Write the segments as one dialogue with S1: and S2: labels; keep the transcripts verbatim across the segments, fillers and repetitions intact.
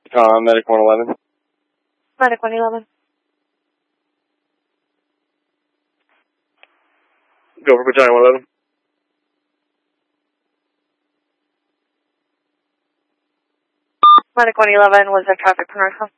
S1: Com, Medic one eleven.
S2: Medic one eleven.
S1: Go for Battalion one eleven.
S2: Medic one eleven was at traffic for Northcom.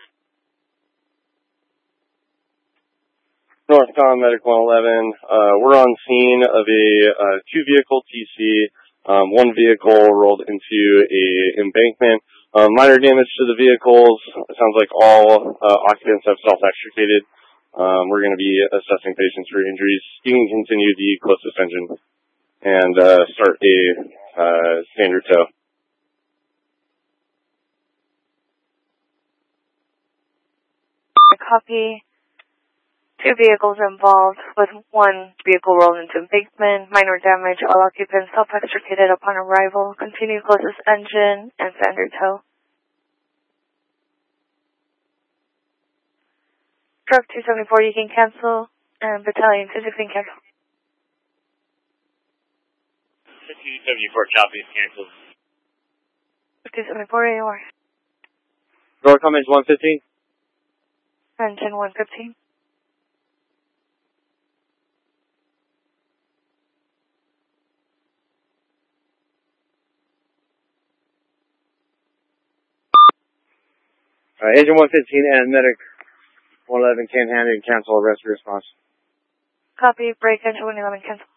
S1: Northcom, Medic one eleven. Uh, we're on scene of a uh, two-vehicle T C. Um, one vehicle rolled into a embankment. Um, minor damage to the vehicles. It sounds like all uh, occupants have self-extricated. Um, we're going to be assessing patients for injuries. You can continue the closest engine and uh, start a uh, standard tow.
S2: Copy. Two vehicles involved, with one vehicle rolled into embankment, minor damage, all occupants self-extricated upon arrival, continue closest engine, and standard tow. Truck two seventy-four, you can cancel, and Battalion two sixteen, cancel.
S3: two seventy-four, copy, cancel.
S2: two seventy-four, A O R.
S1: Northcom, engine one fifteen.
S2: Engine one fifteen.
S1: Uh, engine one fifteen and Medic one eleven can handle and cancel arrest response.
S2: Copy, break, engine one eleven, cancel.